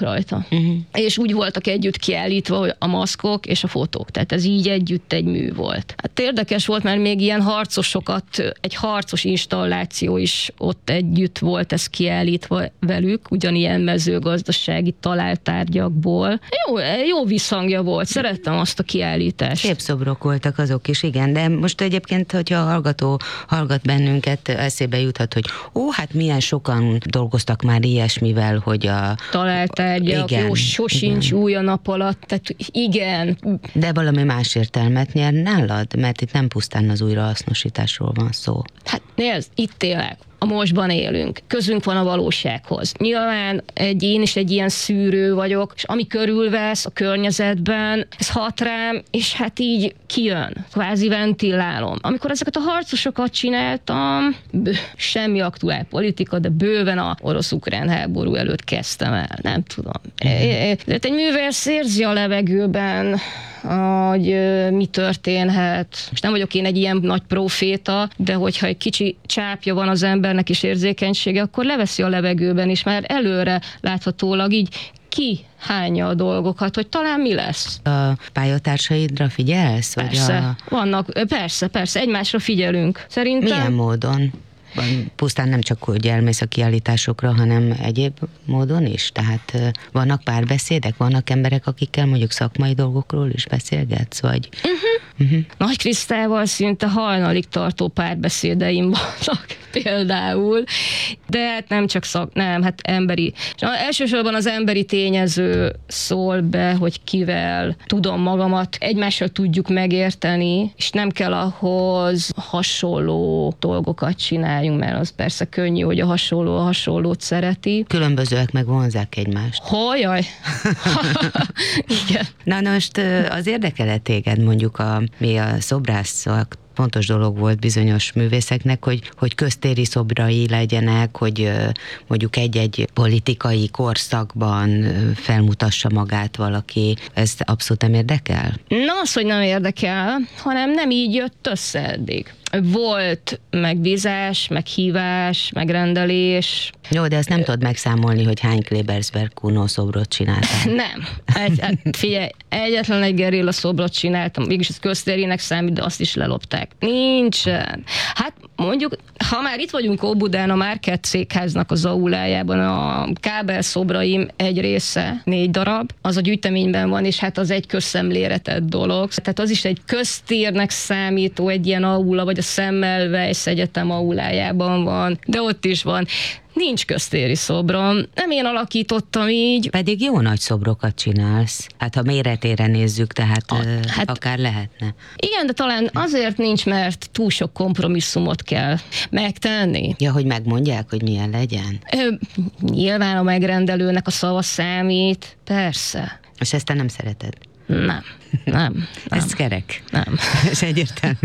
rajta. És úgy voltak együtt kiállítva, hogy a maszkok és a fotók. Tehát ez így együtt egy mű volt. Hát érdekes volt, mert még ilyen egy harcos installáció is ott együtt volt, ez kiállítva velük, ugyanilyen mezőgazdasági találtárgyakból. Jó visszhangja volt, szerettem azt a kiállítást. Szép szobrok voltak azok is, igen, de most egyébként, hogyha a hallgató hallgat bennünket, eszébe juthat, hogy hát milyen sokan dolgoztak már ilyesmivel, hogy a... Találtárgyak, sosincs új a nap alatt, tehát igen. De valami más értelmet nyer nálad? Mert itt nem pusztán az újrahasznosításról van szó. Hát nézd, itt élek. A mostban élünk. Közünk van a valósághoz. Nyilván én is egy ilyen szűrő vagyok, és ami körülvesz a környezetben, ez hat rám, és hát így kijön. Kvázi ventilálom. Amikor ezeket a harcosokat csináltam, semmi aktuál politika, de bőven a orosz-ukrán háború előtt kezdtem el. Nem tudom. De egy művész érzi a levegőben, hogy mi történhet. Most nem vagyok én egy ilyen nagy proféta, de hogyha egy kicsi csápja van az embernek és érzékenysége, akkor leveszi a levegőben is, már előre láthatólag így kihányja a dolgokat, hogy talán mi lesz. A pályatársaidra figyelsz? Persze, persze, egymásra figyelünk. Szerintem... Milyen módon? Pusztán nem csak, hogy elmész a kiállításokra, hanem egyéb módon is? Tehát vannak párbeszédek, vannak emberek, akikkel mondjuk szakmai dolgokról is beszélgetsz, vagy... Nagy Krisztával szinte hajnalig tartó párbeszédeim vannak például, de hát nem csak hát emberi. És elsősorban az emberi tényező szól be, hogy kivel tudom magamat, egymással tudjuk megérteni, és nem kell ahhoz hasonló dolgokat csináljunk, mert az persze könnyű, hogy a hasonlót szereti. Különbözőek meg vonzák egymást. Jaj! Igen. Na most az érdekel téged mondjuk mi a szobrászok, fontos dolog volt bizonyos művészeknek, hogy köztéri szobrai legyenek, hogy mondjuk egy-egy politikai korszakban felmutassa magát valaki. Ez abszolút nem érdekel? Na, az, hogy nem érdekel, hanem nem így jött össze eddig. Volt megbízás, meghívás, megrendelés. Jó, de ezt nem tudod megszámolni, hogy hány Klebersberg Kuno szobrot csináltál. Nem. Figyelj, egyetlen egy gerilla szobrot csináltam, mégis ez köztérinek számít, de azt is lelopták. Nincsen. Hát mondjuk, ha már itt vagyunk Óbudán, a Márkett Székháznak az aulájában, a kábel szobraim egy része, 4 darab, az a gyűjteményben van, és hát az egy közszemlére tett dolog. Tehát az is egy köztérnek számító, egy ilyen aula, vagy a Semmelweis Egyetem aulájában van, de ott is van. Nincs köztéri szobrom, nem én alakítottam így. Pedig jó nagy szobrokat csinálsz. Hát ha méretére nézzük, tehát akár lehetne. Igen, de talán azért nincs, mert túl sok kompromisszumot kell megtenni. Ja, hogy megmondják, hogy milyen legyen? Nyilván a megrendelőnek a szava számít, persze. És ezt te nem szereted? Nem. Ez kerek. Nem. Ez egyértelmű.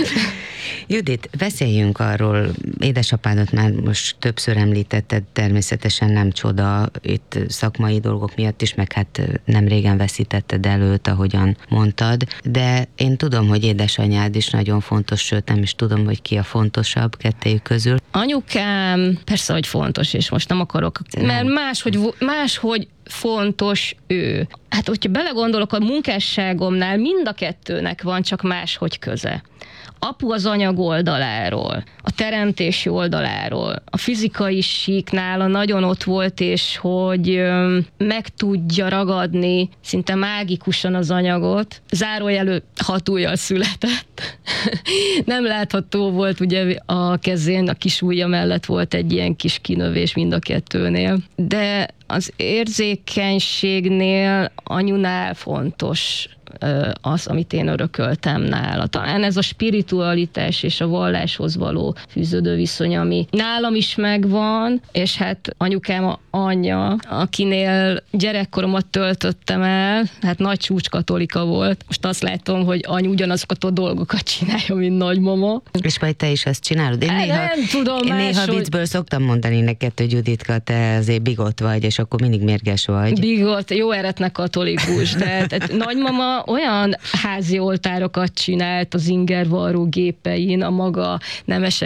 Judit, beszéljünk arról, édesapádat már most többször említetted, természetesen nem csoda, itt szakmai dolgok miatt is, meg hát nem régen veszítetted előtt, ahogyan mondtad, de én tudom, hogy édesanyád is nagyon fontos, sőt nem is tudom, hogy ki a fontosabb kettejük közül. Anyukám persze, hogy fontos, és most nem akarok, mert máshogy fontos ő. Hát, hogyha belegondolok, a munkásságomnál mind a kettőnek van, csak máshogy köze. Apu az anyag oldaláról, a teremtési oldaláról, a fizikai sík nála nagyon ott volt, és hogy meg tudja ragadni szinte mágikusan az anyagot. Zárójelő 6 ujjal született. Nem látható volt, ugye a kezén, a kis ujja mellett volt egy ilyen kis kinövés mind a kettőnél. De az érzékenységnél anyunál fontos az, amit én örököltem nála. Talán ez a spiritualitás és a valláshoz való fűződő viszony, ami nálam is megvan, és hát anyukám anyja, akinél gyerekkoromat töltöttem el, hát nagy csúcskatolika volt. Most azt látom, hogy anyu ugyanazokat a dolgokat csinálja, mint nagymama. És majd te is ezt csinálod? Én néha viccből szoktam mondani neked, hogy Juditka, te azért bigot vagy, és akkor mindig mérges vagy. Bigot, jó eretnek katolikus, de nagymama olyan házi oltárokat csinált az ingervarró gépein a maga nemes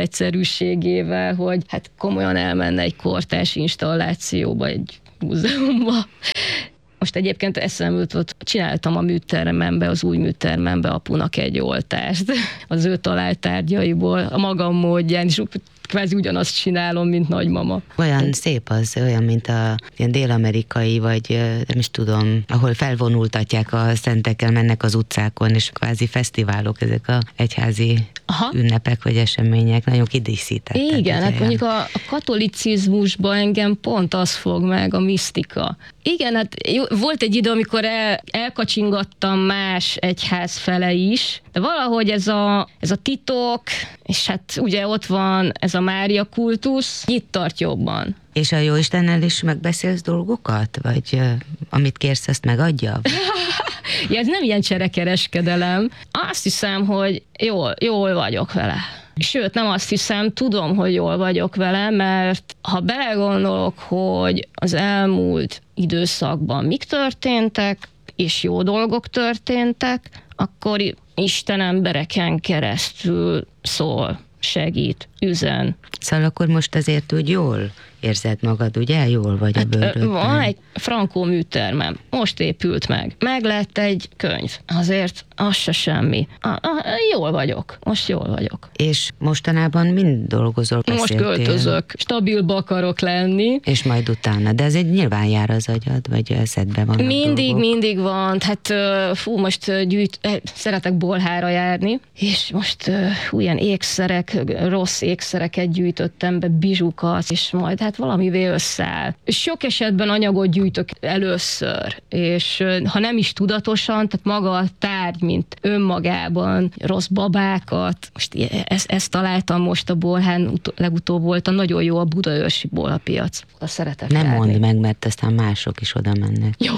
egyszerűségével, hogy hát komolyan elmenne egy kortárs installációba, egy múzeumba. Most egyébként eszembe jutott, csináltam a műtermembe, az új műtermembe apunak egy oltást az ő talált tárgyaiból, a magam módján, és kvázi ugyanazt csinálom, mint nagymama. Olyan szép az, olyan, mint a ilyen dél-amerikai, vagy nem is tudom, ahol felvonultatják a szentekkel, mennek az utcákon, és kvázi fesztiválok, ezek a egyházi ünnepek vagy események, nagyon kidíszítettek. Igen, hát mondjuk a katolicizmusban engem pont az fog meg, a misztika. Igen, hát volt egy idő, amikor elkacsingattam más egyház fele is, de valahogy ez a titok, és hát ugye ott van ez a Mária kultusz, itt tart jobban. És a Jóistennel is megbeszélsz dolgokat? Vagy amit kérsz, ezt megadja? Ja, ez nem ilyen cserekereskedelem. Azt hiszem, hogy jól vagyok vele. Sőt, nem azt hiszem, tudom, hogy jól vagyok vele, mert ha belegondolok, hogy az elmúlt időszakban mik történtek, és jó dolgok történtek, akkor Isten embereken keresztül szól, segít, üzen. Szóval akkor most azért úgy jól érzed magad, ugye? Jól vagy a bőrödben. Van egy frankó műtermem, most épült meg. Meg lett egy könyv, azért az se semmi. Jól vagyok, most jól vagyok. És mostanában mind dolgozol? Most költözök, stabilba akarok lenni. És majd utána, de ez egy nyilván jár az agyad, vagy eszedbe van. Mindig van, hát most szeretek bolhára járni, és most ilyen ékszerek, rossz ékszereket gyűjtöttem be, bizsukat, és majd hát valamivé összeáll. Sok esetben anyagot gyűjtök először, és ha nem is tudatosan, tehát maga a tárgy, mint önmagában, rossz babákat, most ezt találtam most a bolhán, legutóbb volt a nagyon jó a budaörsi bolhapiac. Szeretek nem járni. mondd meg, mert aztán mások is oda mennek. Jó.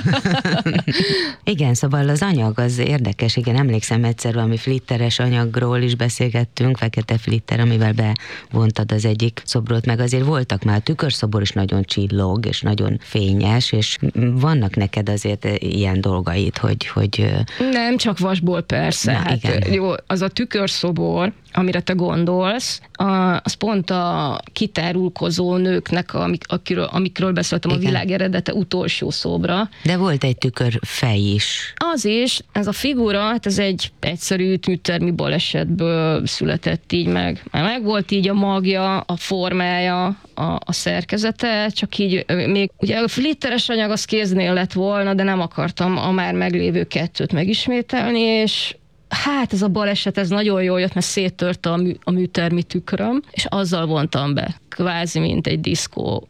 Igen, szóval az anyag az érdekes, igen, emlékszem egyszer valami flitteres anyagról is beszélgettünk, fekete flitter, amivel bevontad az egyik szobrot, meg azért voltak már, a tükörszobor is nagyon csillog, és nagyon fényes, és vannak neked azért ilyen dolgaid, hogy... Nem csak vasból, persze. Na, hát igen. jó, az a tükörszobor, amire te gondolsz, az pont a kitárulkozó nőknek, amikről beszéltem, igen. A világ eredete utolsó szobra. De volt egy tükörfej is. Az is, ez a figura, hát ez egy egyszerű műtermi balesetből született így meg. Meg volt így a magja, a formája, a szerkezete, csak így még, ugye a flitteres anyag az kéznél lett volna, de nem akartam a már meglévő kettőt megismételni, és hát ez a baleset, ez nagyon jól jött, mert széttört a műtermi tükröm, és azzal vontam be, kvázi mint egy diszkó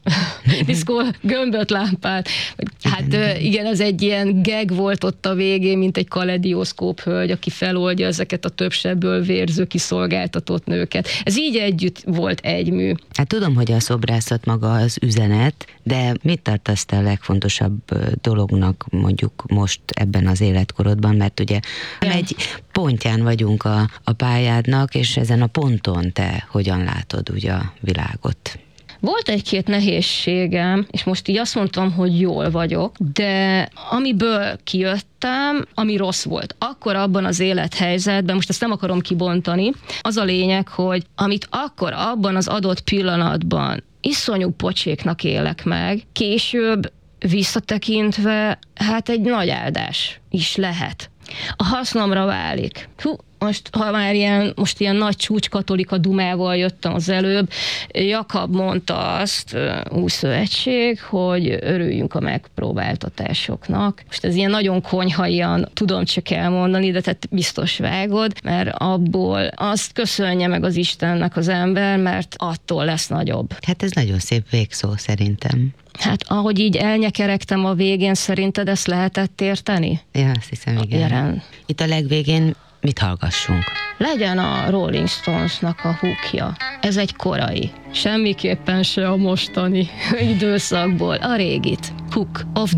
gömböt lámpát. Hát igen, ez egy ilyen gag volt ott a végén, mint egy kaledioszkóp hölgy, aki feloldja ezeket a több sebből vérző kiszolgáltatott nőket. Ez így együtt volt egy mű. Hát tudom, hogy a szobrászat maga az üzenet, de mit tartasz te a legfontosabb dolognak mondjuk most ebben az életkorodban, mert ugye egy pontján vagyunk a pályádnak, és ezen a ponton te hogyan látod ugye a világot? Volt egy-két nehézségem, és most így azt mondtam, hogy jól vagyok, de amiből kijöttem, ami rossz volt, akkor abban az élethelyzetben, most ezt nem akarom kibontani, az a lényeg, hogy amit akkor abban az adott pillanatban iszonyú pocséknak élek meg, később visszatekintve, hát egy nagy áldás is lehet. A hasznomra válik. Most, ha már ilyen nagy csúcskatolika dumával jöttem az előbb, Jakab mondta azt, Újszövetség, hogy örüljünk a megpróbáltatásoknak. Most ez ilyen nagyon konyhaian tudom csak elmondani, de tehát biztos vágod, mert abból azt köszönje meg az Istennek az ember, mert attól lesz nagyobb. Hát ez nagyon szép végszó szerintem. Hát ahogy így elnyekeregtem a végén, szerinted ezt lehetett érteni? Ja, azt hiszem, igen. Jelen. Itt a legvégén mit hallgassunk? Legyen a Rolling Stonesnak a Hookja. Ez egy korai. Semmiképpen se a mostani időszakból. A régit. Hook of